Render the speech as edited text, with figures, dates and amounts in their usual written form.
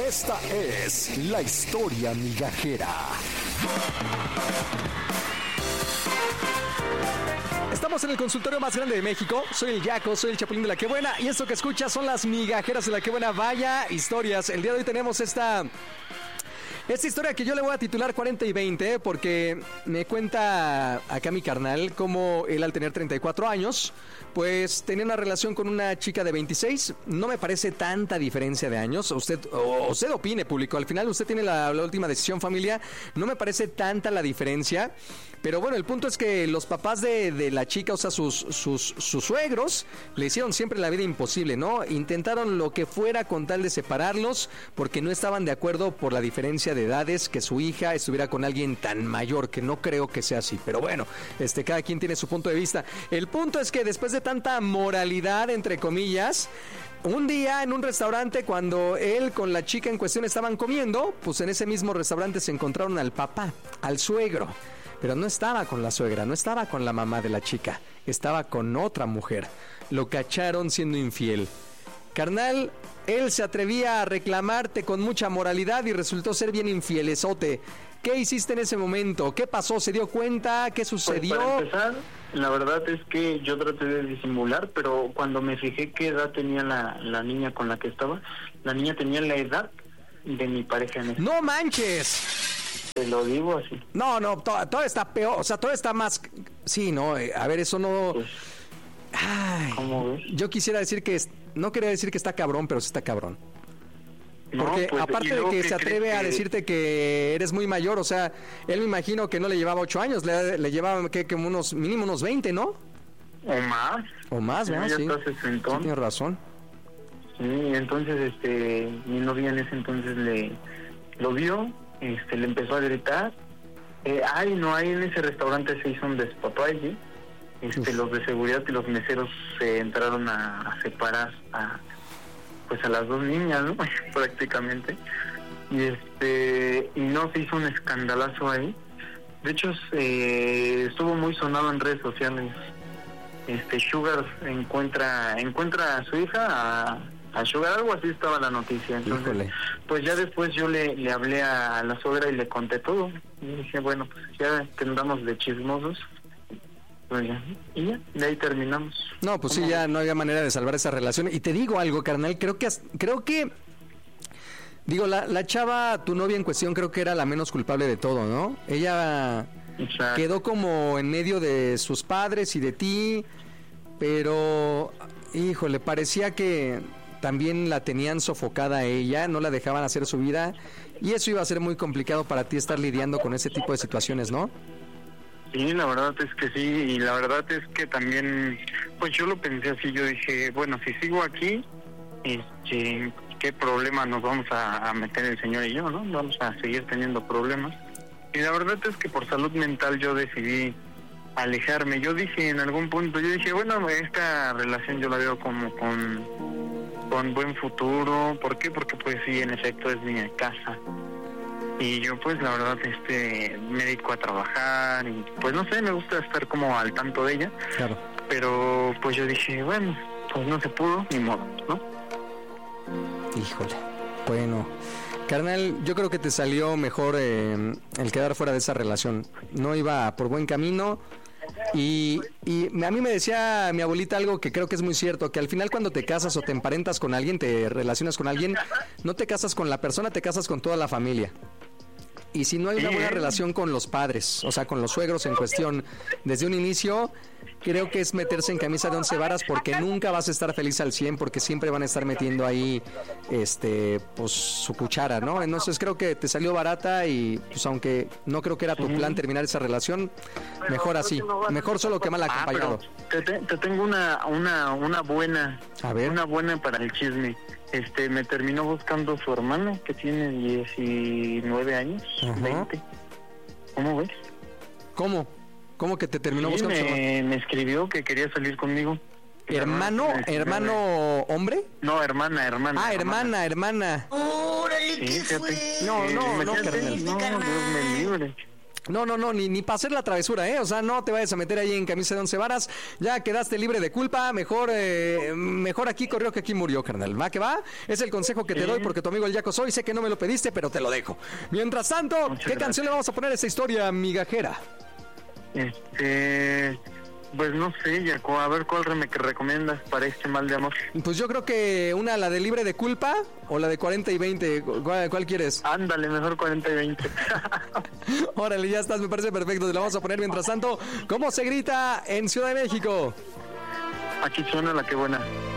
Esta es la historia migajera. Estamos en el consultorio más grande de México. Soy el Yaco, soy el Chapulín de la Qué Buena. Y esto que escuchas son las migajeras de la Qué Buena. Vaya historias. El día de hoy tenemos esta historia que yo le voy a titular 40 y 20, porque me cuenta acá mi carnal cómo él al tener 34 años, pues tenía una relación con una chica de 26. No me parece tanta diferencia de años. Usted opine, público. Al final usted tiene la última decisión, familia. No me parece tanta la diferencia. Pero bueno, el punto es que los papás de la chica, o sea, sus suegros, le hicieron siempre la vida imposible, ¿no? Intentaron lo que fuera con tal de separarlos, porque no estaban de acuerdo por la diferencia de edades, que su hija estuviera con alguien tan mayor, que no creo que sea así. Pero bueno, cada quien tiene su punto de vista. El punto es que después de tanta moralidad, entre comillas, un día en un restaurante, cuando él con la chica en cuestión estaban comiendo, pues en ese mismo restaurante se encontraron al papá, al suegro. Pero no estaba con la suegra, no estaba con la mamá de la chica, estaba con otra mujer. Lo cacharon siendo infiel. Carnal, él se atrevía a reclamarte con mucha moralidad y resultó ser bien infielesote. ¿Qué hiciste en ese momento? ¿Qué pasó? ¿Se dio cuenta? ¿Qué sucedió? Pues para empezar, la verdad es que yo traté de disimular, pero cuando me fijé qué edad tenía la niña con la que estaba, la niña tenía la edad de mi pareja en ese. ¡No manches! Te lo digo así. No, todo está peor, o sea, todo está más... Sí, no, a ver, eso no... Pues, ay, ¿cómo ves? yo quisiera decir que... No quería decir que está cabrón, pero sí está cabrón. Porque no, pues, aparte de que se atreve a decirte que eres muy mayor, o sea, él me imagino que no le llevaba 8 años, le llevaba como mínimo unos 20, ¿no? O más. O más, ¿no? Ya Sí, sí, tienes razón. Sí, entonces mi novia en ese entonces lo vio, le empezó a gritar. Ahí en ese restaurante se hizo un despapalle. Los de seguridad y los meseros se entraron a separar a las dos niñas, ¿no? Prácticamente. Y no, se hizo un escandalazo ahí. De hecho, estuvo muy sonado en redes sociales. Sugar encuentra a su hija, a Sugar, algo así estaba la noticia. Entonces, híjole, pues ya después yo le hablé a la suegra y le conté todo. Y dije, bueno, pues ya que andamos de chismosos, pues ya, y ya, de ahí terminamos. No, pues sí, ya no había manera de salvar esa relación. Y te digo algo, carnal, creo que digo, la chava, tu novia en cuestión, creo que era la menos culpable de todo, ¿no? Ella quedó como en medio de sus padres y de ti, pero, híjole, parecía que también la tenían sofocada a ella, no la dejaban hacer su vida, y eso iba a ser muy complicado para ti estar lidiando con ese tipo de situaciones, ¿no? Sí, la verdad es que sí, y la verdad es que también, pues yo lo pensé así, yo dije, bueno, si sigo aquí, ¿qué problema nos vamos a meter el señor y yo, no? Vamos a seguir teniendo problemas. Y la verdad es que por salud mental yo decidí alejarme. Yo dije en algún punto, bueno, esta relación yo la veo como con buen futuro. ¿Por qué? Porque pues sí, en efecto es mi casa. Y yo pues la verdad me dedico a trabajar y pues no sé, me gusta estar como al tanto de ella. Claro. Pero pues yo dije, bueno, pues no se pudo, ni modo, ¿no? Híjole, bueno, carnal, yo creo que te salió mejor el quedar fuera de esa relación. No iba por buen camino. Y a mí me decía mi abuelita algo que creo que es muy cierto, que al final cuando te casas o te emparentas con alguien, te relacionas con alguien, no te casas con la persona, te casas con toda la familia. Y si no hay una buena relación con los padres, o sea, con los suegros en cuestión, desde un inicio, creo que es meterse en camisa de 11 varas, porque nunca vas a estar feliz al 100, porque siempre van a estar metiendo ahí, pues, su cuchara, ¿no? Entonces creo que te salió barata y, pues, aunque no creo que era tu plan terminar esa relación, mejor así, mejor solo que mal acompañado. Te tengo una buena, a ver, una buena para el chisme. Me terminó buscando su hermana, que tiene 19 años, 20. ¿Cómo ves? ¿Cómo que te terminó buscando? Me escribió que quería salir conmigo. ¿Hermano hombre? No, hermana. Ah, hermana. ¡Órale, sí, qué fíjate. fue! No, carnal. No, Dios me libre. No, ni para hacer la travesura, ¿eh? O sea, no te vayas a meter ahí en camisa de 11 varas. Ya quedaste libre de culpa. Mejor aquí corrió que aquí murió, carnal. ¿Va que va? Es el consejo que te doy porque tu amigo el Yaco soy. Sé que no me lo pediste, pero te lo dejo. Mientras tanto, Muchas ¿qué gracias. canción le vamos a poner a esta historia migajera? Pues no sé, Jaco, a ver cuál me recomiendas para este mal de amor. Pues yo creo que la de libre de culpa o la de 40 y 20. ¿Cuál quieres? Ándale, mejor 40 y 20. Órale, ya estás, me parece perfecto. Te la vamos a poner mientras tanto. ¿Cómo se grita en Ciudad de México? Aquí suena la que buena.